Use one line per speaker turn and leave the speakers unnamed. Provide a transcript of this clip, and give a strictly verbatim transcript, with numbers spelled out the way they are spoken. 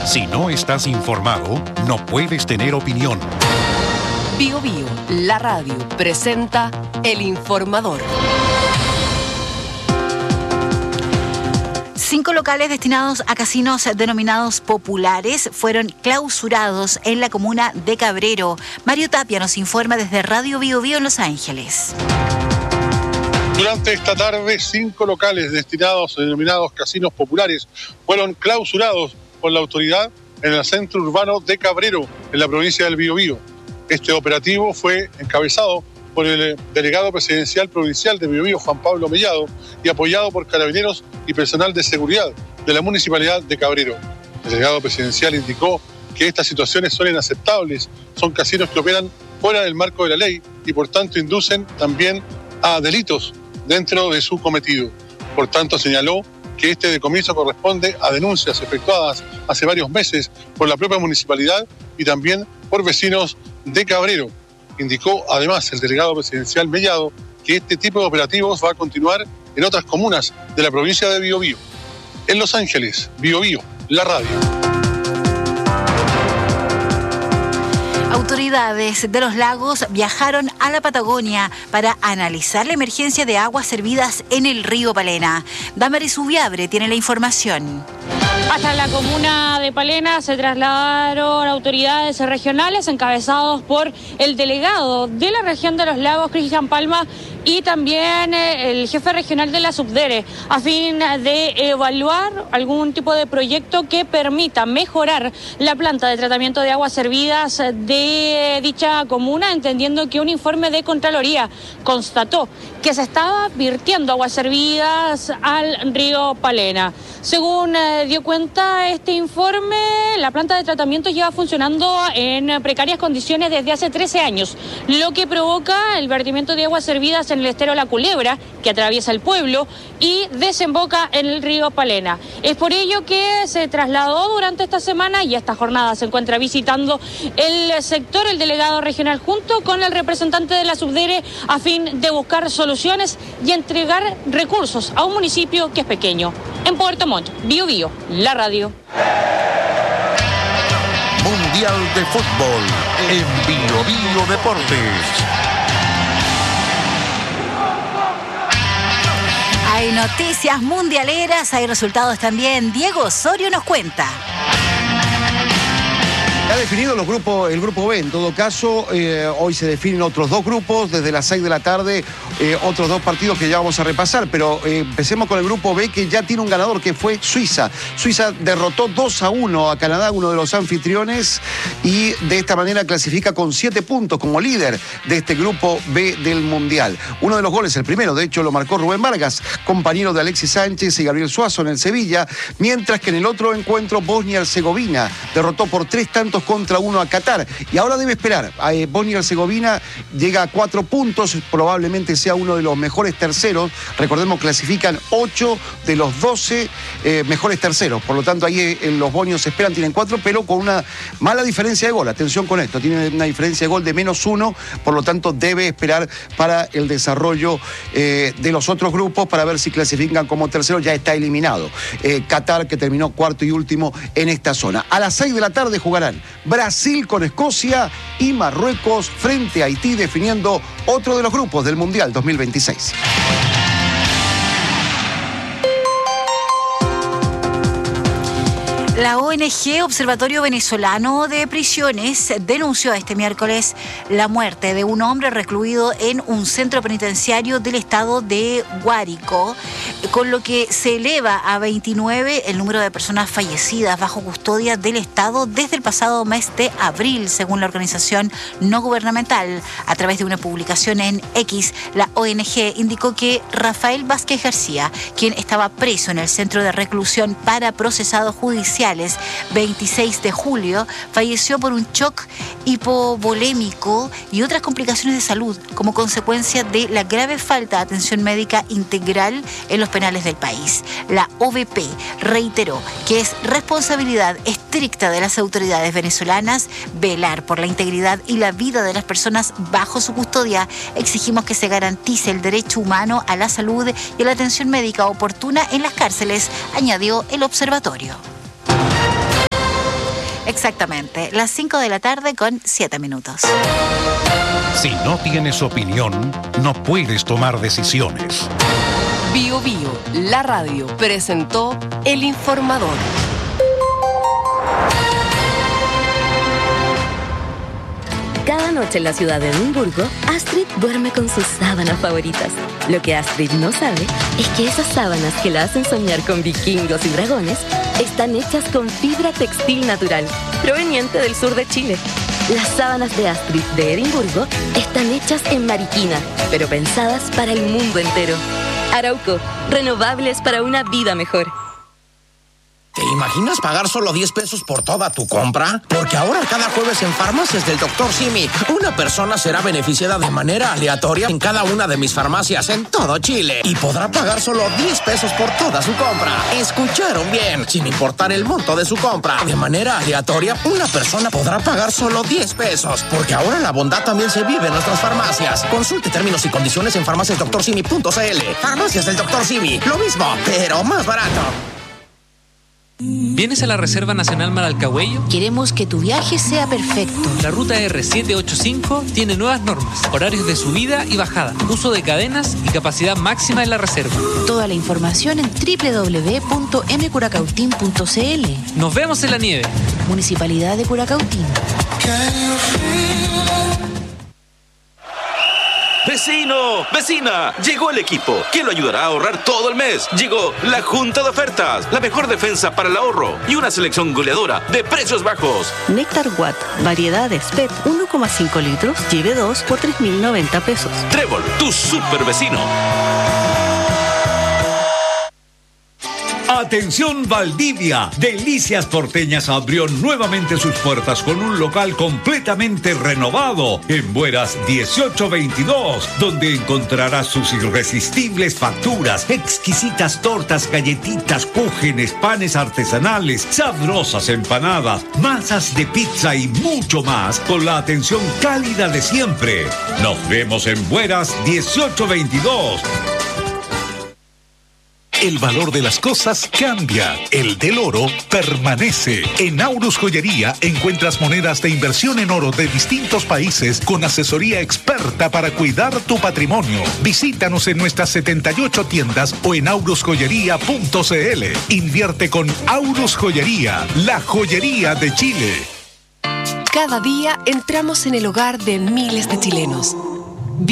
Si no estás informado, no puedes tener opinión.
Bio Bio, la radio, presenta El Informador.
Cinco locales destinados a casinos denominados populares fueron clausurados en la comuna de Cabrero. Mario Tapia nos informa desde Radio Bio Bio en Los Ángeles.
Durante esta tarde, cinco locales destinados a denominados casinos populares fueron clausurados por la autoridad en el centro urbano de Cabrero, en la provincia del Biobío. Este operativo fue encabezado por el delegado presidencial provincial de Biobío, Juan Pablo Mellado, y apoyado por carabineros y personal de seguridad de la municipalidad de Cabrero. El delegado presidencial indicó que estas situaciones son inaceptables, son casinos que operan fuera del marco de la ley y por tanto inducen también a delitos dentro de su cometido. Por tanto, señaló que este decomiso corresponde a denuncias efectuadas hace varios meses por la propia municipalidad y también por vecinos de Cabrero. Indicó además el delegado presidencial Mellado que este tipo de operativos va a continuar en otras comunas de la provincia de Biobío. En Los Ángeles, Bio Bio, la radio.
Autoridades de los lagos viajaron a la Patagonia para analizar la emergencia de aguas servidas en el río Palena. Damaris Ubiabre tiene la información.
Hasta la comuna de Palena se trasladaron autoridades regionales encabezados por el delegado de la región de los lagos, Cristian Palma, y también el jefe regional de la Subdere, a fin de evaluar algún tipo de proyecto que permita mejorar la planta de tratamiento de aguas servidas de dicha comuna, entendiendo que un informe de Contraloría constató que se estaba virtiendo aguas servidas al río Palena. Según eh, dio cuenta este informe, la planta de tratamiento lleva funcionando en precarias condiciones desde hace trece años, lo que provoca el vertimiento de aguas servidas en el estero La Culebra, que atraviesa el pueblo y desemboca en el río Palena. Es por ello que se trasladó durante esta semana y esta jornada se encuentra visitando el sector, el delegado regional junto con el representante de la Subdere, a fin de buscar soluciones y entregar recursos a un municipio que es pequeño. En Puerto Montt, Bio Bio, la radio.
Mundial de Fútbol en Bio Bio Deportes.
Hay noticias mundialeras, hay resultados también. Diego Osorio nos cuenta.
Ha definido los grupos, el grupo B. En todo caso, eh, hoy se definen otros dos grupos. Desde las seis de la tarde, eh, otros dos partidos que ya vamos a repasar. Pero eh, empecemos con el grupo B, que ya tiene un ganador, que fue Suiza. Suiza derrotó dos a uno a Canadá, uno de los anfitriones, y de esta manera clasifica con siete puntos como líder de este grupo B del Mundial. Uno de los goles, el primero, de hecho, lo marcó Rubén Vargas, compañero de Alexis Sánchez y Gabriel Suazo en el Sevilla, mientras que en el otro encuentro Bosnia-Herzegovina derrotó por tres tantos contra uno a Qatar, y ahora debe esperar. Eh, Bosnia-Herzegovina llega a cuatro puntos, probablemente sea uno de los mejores terceros. Recordemos, clasifican ocho de los doce eh, mejores terceros, por lo tanto ahí eh, los bosnios esperan, tienen cuatro, pero con una mala diferencia de gol. Atención con esto, tiene una diferencia de gol de menos uno, por lo tanto debe esperar para el desarrollo eh, de los otros grupos para ver si clasifican como terceros. Ya está eliminado eh, Qatar, que terminó cuarto y último en esta zona. A las seis de la tarde jugarán Brasil con Escocia y Marruecos frente a Haití, definiendo otro de los grupos del Mundial dos mil veintiséis.
La O N G Observatorio Venezolano de Prisiones denunció este miércoles la muerte de un hombre recluido en un centro penitenciario del estado de Guárico, con lo que se eleva a veintinueve el número de personas fallecidas bajo custodia del Estado desde el pasado mes de abril, según la organización no gubernamental. A través de una publicación en X, la O N G indicó que Rafael Vázquez García, quien estaba preso en el centro de reclusión para procesados judiciales veintiséis de julio, falleció por un shock hipovolémico y otras complicaciones de salud como consecuencia de la grave falta de atención médica integral en los penales del país. La O V P reiteró que es responsabilidad estricta de las autoridades venezolanas velar por la integridad y la vida de las personas bajo su custodia. Exigimos que se garantice el derecho humano a la salud y a la atención médica oportuna en las cárceles, añadió el observatorio. Exactamente, las cinco de la tarde con siete minutos.
Si no tienes opinión, no puedes tomar decisiones.
Bio Bio, la radio, presentó El Informador.
Cada noche en la ciudad de Edimburgo, Astrid duerme con sus sábanas favoritas. Lo que Astrid no sabe es que esas sábanas que la hacen soñar con vikingos y dragones están hechas con fibra textil natural, proveniente del sur de Chile. Las sábanas de Astrid de Edimburgo están hechas en Mariquina, pero pensadas para el mundo entero. Arauco, renovables para una vida mejor.
¿Te imaginas pagar solo diez pesos por toda tu compra? Porque ahora cada jueves en Farmacias del doctor Simi, una persona será beneficiada de manera aleatoria en cada una de mis farmacias en todo Chile. Y podrá pagar solo diez pesos por toda su compra. ¿Escucharon bien? Sin importar el monto de su compra. De manera aleatoria, una persona podrá pagar solo diez pesos. Porque ahora la bondad también se vive en nuestras farmacias. Consulte términos y condiciones en farmacias doctor simi punto c l. Farmacias del doctor Simi. Lo mismo, pero más barato.
¿Vienes a la Reserva Nacional Maralcahuello?
Queremos que tu viaje sea perfecto.
La ruta R setecientos ochenta y cinco tiene nuevas normas, horarios de subida y bajada, uso de cadenas y capacidad máxima en la reserva.
Toda la información en doble u doble u doble u punto m curacautín punto c l.
Nos vemos en la nieve.
Municipalidad de Curacautín.
¡Vecino! ¡Vecina! Llegó el equipo que lo ayudará a ahorrar todo el mes. Llegó la Junta de Ofertas, la mejor defensa para el ahorro y una selección goleadora de precios bajos.
Néctar Watt, variedades P E T uno coma cinco litros, lleve dos por tres mil noventa pesos.
Trébol, tu super vecino.
Atención Valdivia, Delicias Porteñas abrió nuevamente sus puertas con un local completamente renovado en Bueras dieciocho veintidós, donde encontrarás sus irresistibles facturas, exquisitas tortas, galletitas, cúgenes, panes artesanales, sabrosas empanadas, masas de pizza y mucho más con la atención cálida de siempre. Nos vemos en Bueras dieciocho veintidós.
El valor de las cosas cambia. El del oro permanece. En Aurus Joyería encuentras monedas de inversión en oro de distintos países con asesoría experta para cuidar tu patrimonio. Visítanos en nuestras setenta y ocho tiendas o en aurus joyería punto c l. Invierte con Aurus Joyería, la joyería de Chile.
Cada día entramos en el hogar de miles de chilenos,